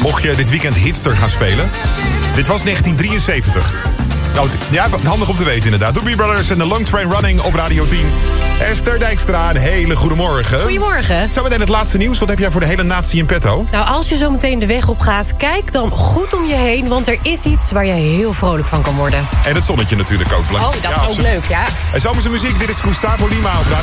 Mocht je dit weekend Hitster gaan spelen. Dit was 1973. Nou, ja, handig om te weten inderdaad. Doobie Brothers en The Long Train Running op Radio 10. Esther Dijkstra, een hele goede morgen. Goedemorgen. Zometeen het laatste nieuws. Wat heb jij voor de hele natie in petto? Nou, als je zo meteen de weg op gaat, kijk dan goed om je heen. Want er is iets waar je heel vrolijk van kan worden. En het zonnetje natuurlijk ook. Oh, dat is ook leuk, ja. En zomerse muziek, dit is Gustavo Lima op Radio